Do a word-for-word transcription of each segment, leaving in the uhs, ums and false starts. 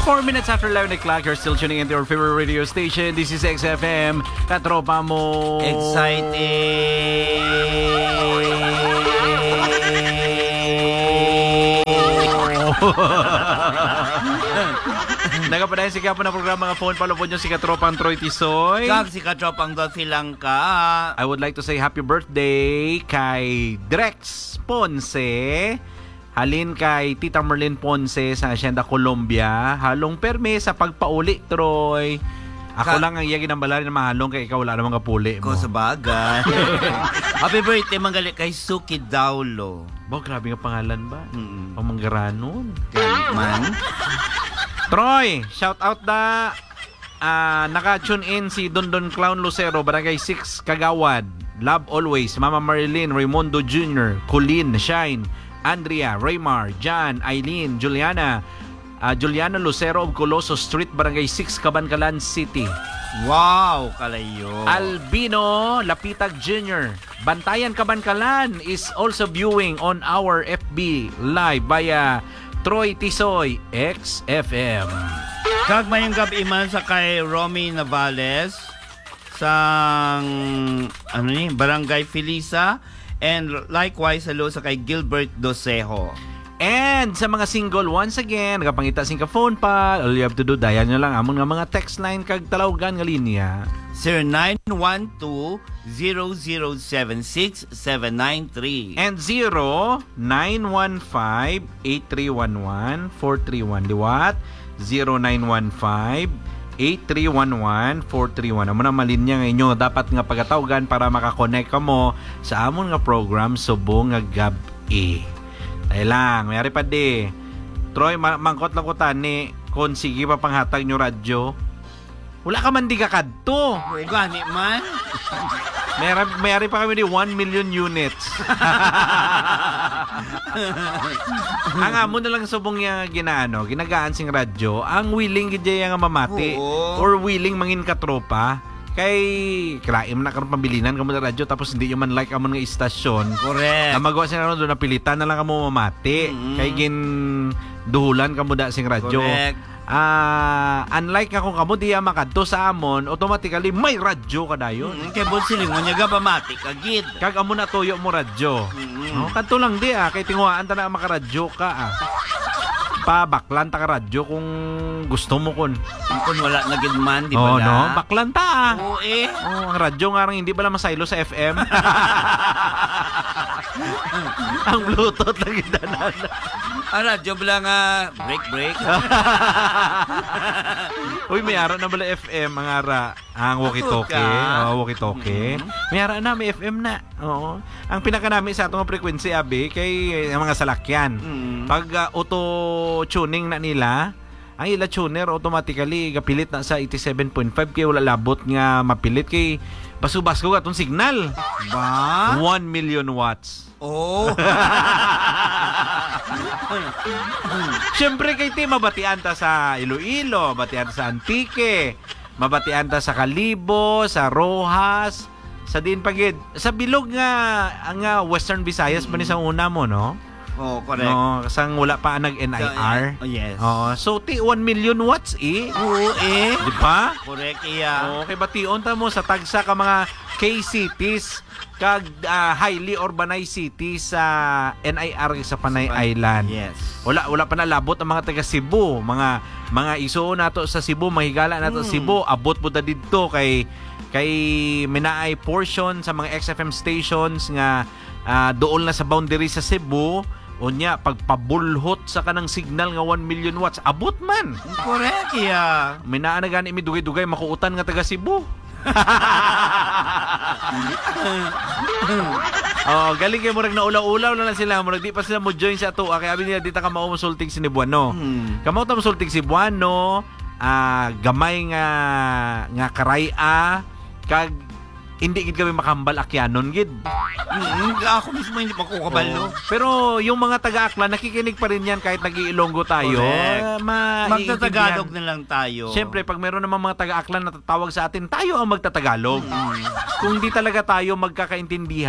Four minutes after eleven o'clock, you're still tuning into your favorite radio station. This is X F M. Katropa mo. Exciting! Nagapadayan si Kapo na programa nga phone. Palupod nyo si Katropang Troy Tisoy. Kag si Katropang Dothy Langka. I would like to say happy birthday kay Drex Ponce. Halin kay Tita Merlin Ponce sa Hacienda Colombia. Halong perme sa pagpauli, Troy. Ako Ka- lang ang iyagi ng balari na mahalong kay ikaw wala namang kapuli mo. Ko sa bagay. Happy birthday manggali kay Suki Daulo. Ba, grabe nga pangalan ba? Mm-mm. Pamanggaranon. Galit man. Troy, shout out na uh, naka-tune in si Don Don Clown Lucero, Barangay six, Kagawad. Love always, Mama Marilyn, Raimundo Junior, Colleen, Shine, Andrea, Raymar, John, Eileen, Juliana, uh, Juliana Lucero of Coloso Street, Barangay six, Cabancalan City. Wow, kalayo. Albino Lapitag Junior, Bantayan Cabancalan is also viewing on our F B live via Troy Tisoy X F M. Kag mayong gabi man sa kay Romy Navales sa ano ni Barangay Felisa, and likewise hello sa kay Gilbert Dosejo. And sa mga single, once again, nakapangita sing ka phone pa, all you have to do, dial nyo lang amon nga mga text line kag talawagan nga linya. zero nine one two zero zero seven six seven nine three And zero nine one five eight three one one four three one. Liwat, zero nine one five eight three one one four three one. Amo na malinya nga inyo dapat nga pagatawagan para makakonect ka mo sa amon nga program Subong nga Gabi. Ay lang, mayari pa di. Troy, ma- mangkot lang ko tani kung sige pa panghatag nyo radyo. Wala ka man di kakadto. O gani man. Mayari, mayari pa kami di one million units. Ang amo na lang subong yung ginaano, ginagaan sing radyo, ang willing gidya nga mamati. Oo. Or willing mangin katropa. Kay kraim na karon pabilinan kamo sa radyo tapos hindi man like amon nga istasyon. Correct. Na magawa sila ron do napilitan na lang kamo mamati. Mm-hmm. Kay gin duhulan kamo da sing radyo. Correct. Ah, uh, unlike nga kung kamo diya makadto sa amon, automatically may radyo kadayon. Mm, kay bon siling mo niya pamati kagid. Kag amo na tuyo mo radyo. Mm-hmm. No, kadto lang di ah kay tinguhaan ta na makaradyo ka ah. Pa baklan ta ka radyo kung gusto mo kun. Kung wala na gid man, di ba? Oh, no, baklan ta ah. Oo eh. Oh, ang radyo nga rin hindi pala masaylo sa F M. Ang Bluetooth lang idanan. Ang radyo bala nga break break. Uy, may ara na bala F M, ang ara. Ang walkie-talkie. Oh, walkie-talkie. Mm-hmm. May ara na, may F M na. Oo. Ang pinaka namin sa atong frequency, abi, kay ang mga salakyan. Mm-hmm. Pag uh, auto-tuning na nila, ang ila tuner automatically gapilit na sa eighty-seven point five kay wala labot nga mapilit kay basubas ko atong signal. Ba? one million watts. Oh. Siyempre kay ti mabatian ta sa Iloilo, mabatian sa Antique, mabatian ta sa Kalibo, sa Rojas, sa din pagid sa bilog nga nga Western Visayas pa ni sa una mo, no? Oh, correct. No, kasang wala pa nag-N I R. Oh, yes. Oh, so ti one million watts eh. Oo eh. Di ba? Correct iya. Okay, bation ta mo sa tagsa ka mga K-cities kag uh, highly urbanized cities sa N I R sa Panay Island. Yes. Wala wala pa nalabot ang mga taga Cebu, mga mga iso nato sa Cebu, mahigala nato hmm. Cebu, abot pud didto kay kay minaay portion sa mga X F M stations nga uh, dool na sa boundary sa Cebu. Unya, pagpabulhot sa kanang signal nga one million watts, abot man. Correct, iya. May naa na gani midugay-dugay, makuutan nga taga Cebu. Oh, galing kayo murag na ulaw-ulaw na lang sila. Murag di pa sila mo join sa ato. Kaya abi nila dita ka mao musultig si Cebuano. Hmm. Kamao ta musultig si Cebuano, ah, gamay nga nga karaya kag hindi gid kami makambal akyanon gid. Mm, ako mismo hindi makukabalo. Oh. Pero yung mga taga-Aklan nakikinig pa rin yan kahit nag-iilonggo tayo. Uh, ma- Magtatagalog na lang tayo. Siyempre, pag meron naman mga taga-Aklan na tatawag sa atin, tayo ang magtatagalog. Mm. Kung di talaga tayo magkakaintindihan,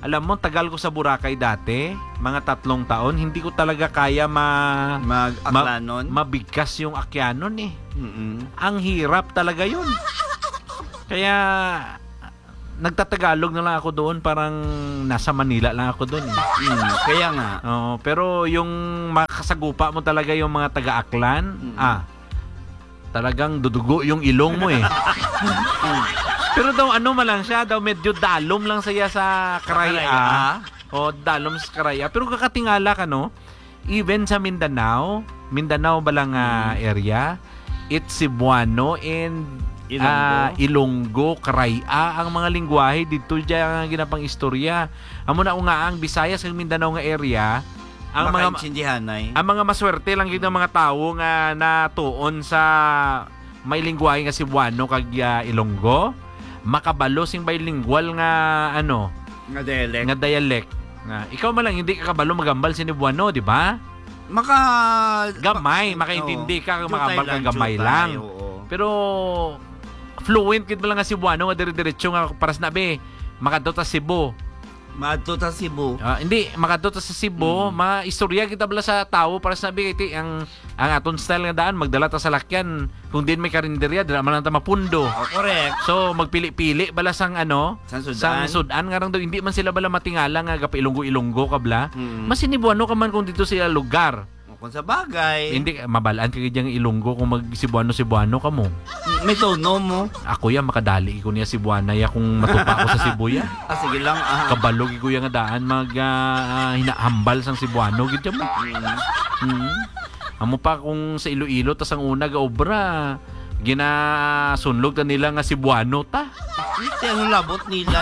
Alam mo, tagal ko sa Boracay dati, mga tatlong taon, hindi ko talaga kaya ma, Mag-aklanon? ma- mabigkas yung akyanon eh. Mm-mm. Ang hirap talaga yun. Kaya, nagtatagalog na lang ako doon, parang nasa Manila lang ako doon. Eh. Mm, kaya nga. Oo, pero yung makasagupa mo talaga yung mga taga-aklan, Mm-mm. ah, talagang dudugo yung ilong mo eh. Pero daw ano man lang siya, daw medyo dalom lang siya sa Karaya. Karaya? O dalom sa Karaya. Pero kakatingala ka no, even sa Mindanao, Mindanao ba lang ah, area, it's Cebuano and Ilonggo. ah, Ilonggo, Karaya ang mga lingwahe dito diyan ang ginapang istorya. Amo na nga ang Visayas ug Mindanao nga area, ang mga Makaintindihanay. ang mga maswerte lang gid ng mga tawo nga natuon sa may lingwahe nga Cebuano kag ah, Ilonggo, makabalo sing bilingual nga ano, Nga dialect. nga dialect. Nga ikaw man lang hindi ka kabalo magambal sa Cebuano, di ba? Maka... Gamay, makaintindi ka, Oo. makambal ka Jutay gamay jutay, lang. oo. Pero fluent kid ba lang nga Cebuano nga dire-diretso nga paras na be makadto ta Cebu. Maadto ta Cebu. Ah, hindi, makadto ta sa Cebu, mga istorya kita bala sa tawo para sabi kay ang ang aton style nga daan magdala ta sa lakyan. Kung din may karinderya, dala man ta mapundo. Oh, correct. So magpili-pili bala sang ano, Sang sudan. sang sudan nga rang daw hindi man sila bala matingala nga gapailonggo-ilonggo kabla. Mm. Mas Cebuano ka man kung dito sila lugar. O, kung sa bagay. Hindi mabalaan ka gyang Ilonggo kung mag Cebuano-Cebuano ka mo. May tono mo. Ako ya makadali ko niya Cebuana ya kung matupa ko sa Cebu ya. Ah, sige lang. Ah. Kabalog ko nga daan mag ah, hinahambal sang Cebuano gid mo. Mm. Hmm. Amo pa kung sa Iloilo tas ang una ga obra ginasunlog ta nila nga Cebuano ta. Hindi, ano labot nila.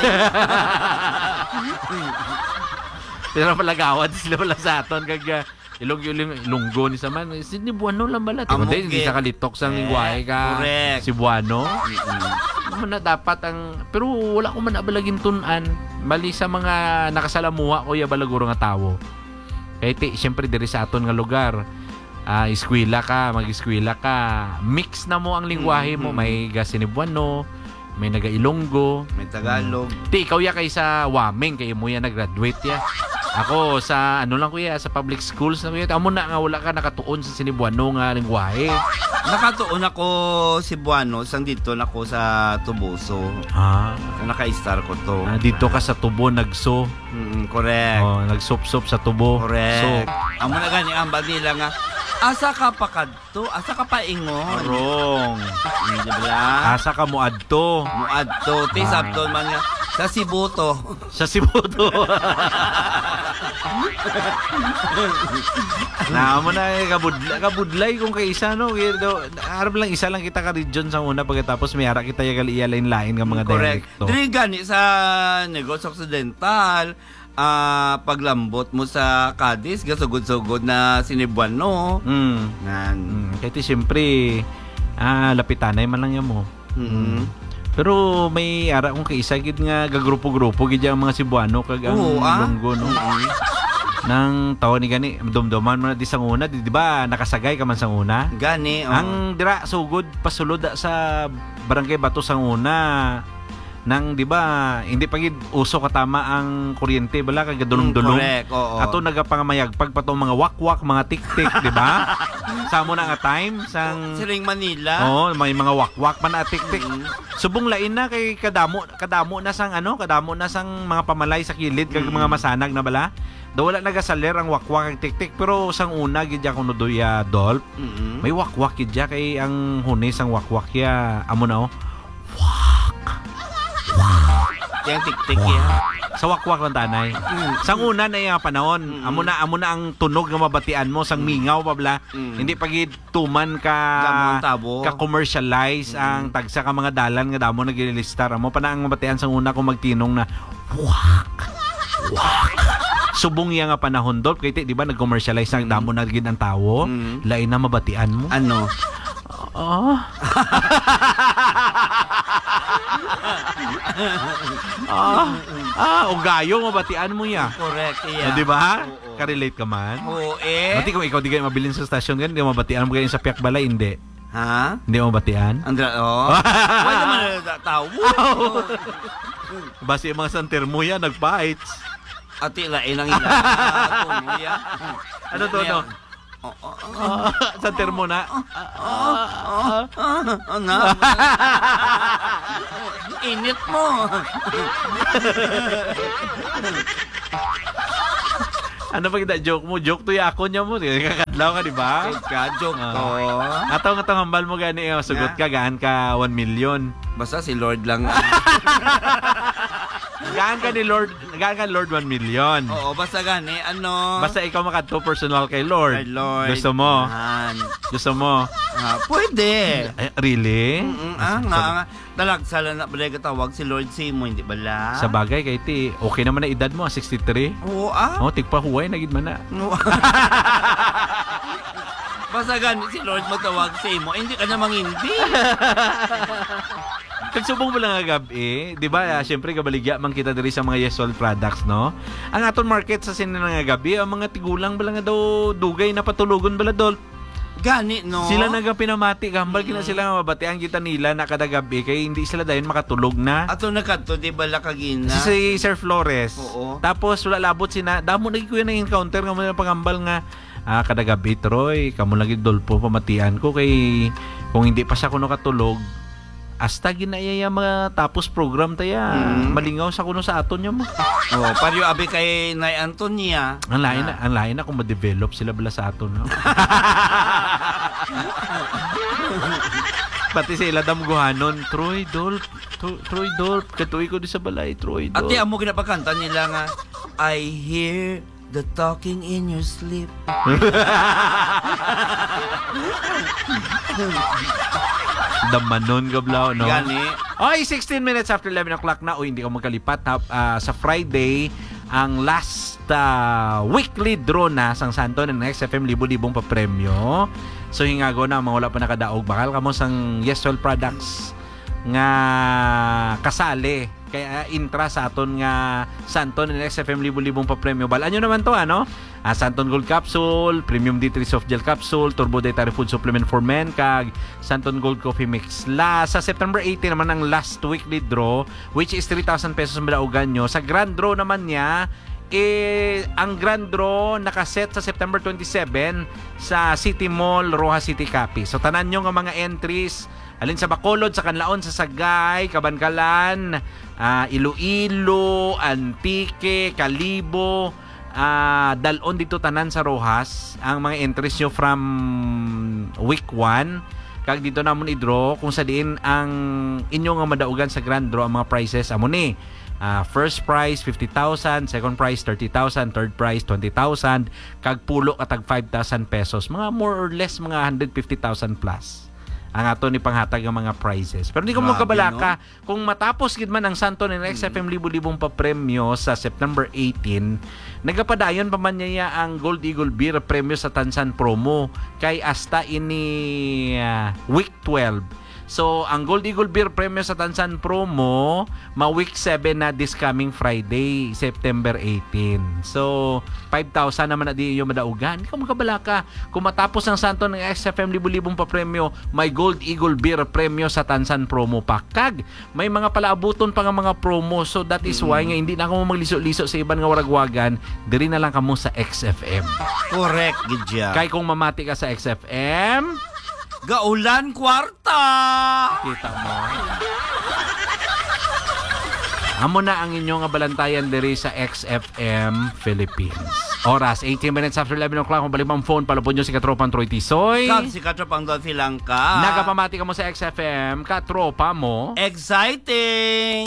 Pero palagawad sila wala sa aton kag ah, ilong yung Ilonggo ni Saman. Cebuano lang bala. Amo, Hindi, hindi ge- sa kalitok sang Eh, lingwahe ka. correct. Cebuano. Mm-mm. Ano na dapat ang pero wala ko man abalagin tunan mali sa mga nakasalamuha ko ya balaguro nga tawo. Kaya ti syempre diri sa aton nga lugar ah eskwela ka, mag-eskwela ka, mix na mo ang lingwahe mo, Mhm. may Cebuano, may naga-Ilonggo, May Tagalog. ti ikaw ya kay sa Wameng kay mo ya nag-graduate ya. Ako sa ano lang kuya sa public schools na kuya. Amo na nga wala ka nakatuon sa Cebuano nga lingwahe. Nakatuon ako Cebuano, sang dito na ko sa Tubuso. Ha? Naka-star ko to. Ah, dito ka sa tubo nagso. Mm, correct. Oh, nagsop-sop sa tubo. Correct. So, Amo na gani ang nila nga. Asa ka pa kadto? Asa ka pa ingon? wrong. Mm, di ba? Asa ka mo adto Muadto. Ti Ah. sabton man nga. Sa Cebu to. sa Cebu to. na mo na eh, kabudlay, kabudlay kung kay isa no. Kaya daw, harap lang isa lang kita ka region sa una pagkatapos may ara kita yagal iyalain-lain nga mga Correct. dialekto. Dili gani sa Negros Occidental, ah paglambot mo sa Cadiz, gasugod-sugod na Cebuano. Mm. Nan. Mm. Kaya ti siyempre ah, lapitanay man lang yan mo. Mm. Pero may ara kung kay isa gid nga gagrupo-grupo gid ang mga Cebuano kag ang Oo, ah. Ilonggo no. Nang tawo ni gani dumduman mo na di sang una di, di ba nakasagay ka man sang una. Gani. Oh. Ang dira sugod pasulod da sa Barangay Bato sang una nang di ba hindi pa gid uso katama ang kuryente bala kag dulong-dulong. Mm, correct. Oo. Ato nagapangamayagpag pa to mga wakwak, mga tik-tik, di ba? Samo na nga time sang Siring Manila. oh, may mga wakwak pa na tik-tik. Mm. Subong lain na kay kadamo kadamo na sang ano, kadamo na sang mga pamalay sa kilid kag Mm. mga masanag na bala. Daw wala nagasaler ang wakwak kag tik-tik pero sang una gid ya kuno doya dolp. Mm-mm. May wakwak gid ya kay ang hunis ang wakwak ya amo na oh. Yang tik-tik ya. Sa wakwak lang tanay. Sang una na yung panahon, Mm. amo na amo na ang tunog nga mabatian mo sang mingaw pa bala. Mm. Hindi pa gid tuman ka Damong tabo. ka commercialize ang tagsa ka mga dalan nga damo nagilistar. Amo pa na ang mabatian sang una kung magtinong na wak. Wak. Subong ya nga panahon dol kay ti di ba nag-commercialize ang damo na gid ang tawo. Mm. Lain na mabatian mo. Ano? Oh. ah, ah, ugayo mabatian mo ya. Correct. Ah, Yeah. di ba? Oo. Ka-relate ka man. Oo eh. Mati kung ikaw di kayo mabilin sa stasyon ganun, di mo mabatian mo kayo sa piyak balay, hindi. Ha? Hindi mo mabatian. Andra, oh. Wala naman na tao. Basi yung mga santer mo yan, nag-bites. Ati lain ang ila. Tuno ya. Ano to, no? Ah, sa termo na. Ano? Init mo. Ano pa kita joke mo? Joke to ya ako niya mo. Kakadlaw ka, di ba? Ka-joke to. Atong atong hambal mo gani, eh, sugot ka, gaan ka one million. Basta si Lord lang. Gaan ka ni Lord, gaan ka Lord one million. Oo, basta gani, ano? Basta ikaw makadto personal kay Lord. Kay Lord. Gusto mo? Man. Gusto mo? Ah, pwede. Ay, really? Mm, ah, nga, nga. Talag, sala na balay katawag si Lord Simo, hindi bala? Sa bagay kay ti, okay naman na edad mo, sixty-three. Oo, ah. Oh, tigpa huway na gid man na. Oo. Basta gani si Lord matawag sa imo, hindi ka namang hindi. Kagsubong mo lang nga gabi, di ba? Ah, Siyempre, gabaligya man kita diri sa mga Yesol products, no? Ang aton market sa sinin nga gabi, ang mga tigulang bala nga daw dugay na patulugon bala dol. Gani, no? Sila naga pinamati, gambal kina sila nga mabati ang kita nila na kada gabi kay hindi sila dayon makatulog na. Ato na kadto, di ba lakagina? Si Sir Flores. Oo. Tapos wala labot sina, damo nagi kuya na encounter nga mo na pangambal nga ah, kada gabi Troy, kamo lagi dolpo pamatian ko kay kung hindi pa siya kuno katulog hasta ginayaya mga tapos program taya. Mm. Malingaw sa kuno sa aton niya mo. Oh, pariyo abi kay Nay Antonia. Ang lain na, ang lain na kung ma-develop sila bala sa aton, no? Pati sila damguhanon, Troy Dolp, Tro- Troy Dolp, katuwi ko di sa balay, Troy Dolp. Ati amo ginapakanta nila nga, I hear the talking in your sleep. Damanon gablaw, no? Gani. Oy, sixteen minutes after eleven o'clock na. Uy, hindi ka magkalipat. Ha? Ah, sa Friday, ang last ah, weekly draw na sang Santo ng X F M libo-libong pa premyo. So hingago na, mga wala pa nakadaog. Bakal ka mo sang Yesol Products nga kasali. Kaya intra sa aton nga Santon and X F M libo-libong pa premyo. Balaan nyo naman to, ano? Ah, Santon Gold Capsule, Premium D three Soft Gel Capsule, Turbo Dietary Food Supplement for Men, kag Santon Gold Coffee Mix. La, sa September eighteen naman ang last weekly draw, which is three thousand pesos ang malaugan nyo. Sa grand draw naman niya, eh, ang grand draw nakaset sa September twenty-seven sa City Mall, Rojas City, Capi. So, tanan nyo nga mga entries, alin sa Bacolod, sa Canlaon, sa Sagay, Cabancalan, uh, Iloilo, Antique, Calibo, uh, dalon dito tanan sa Rojas, ang mga entries nyo from week one. Kag dito namon i-draw kung sa diin ang inyo nga madaugan sa grand draw ang mga prizes amo ni. Uh, first prize fifty thousand, second prize thirty thousand, third prize twenty thousand, kag pulo katag five thousand pesos. Mga more or less mga one hundred fifty thousand plus ang ato ni panghatag ng mga prizes. Pero hindi ko mo Grabe, kabalaka, no? Kung matapos gid man ang Santo ng X F M libo-libong pa premyo sa September eighteen, nagapadayon pa man niya ang Gold Eagle Beer premyo sa Tansan promo kay hasta ini uh, week twelve. So, ang Gold Eagle Beer Premio sa Tansan promo, ma-week seven na this coming Friday, September eighteen. So, five thousand naman na di yung madaugan. Ikaw makabalaka. Kung matapos ang Santo ng X F M libo-libong pa premyo, may Gold Eagle Beer Premio sa Tansan promo pa. Kag, may mga palaabuton pa nga mga promo. So, that is why nga hindi na ako magliso-liso sa iban nga waragwagan. Diri na lang kamo sa X F M. Correct, Gidya. Kay kung mamati ka sa X F M, Gaulan Kwarta! kita mo. Amo na ang inyong balantayan diri sa X F M Philippines. Oras, eighteen minutes after eleven o'clock. Kung balik ang phone, palupon nyo si Katropang Troy Tisoy. Kag si Katropang Don Filangka. Nagapamati ka mo sa X F M, katropa mo. Exciting!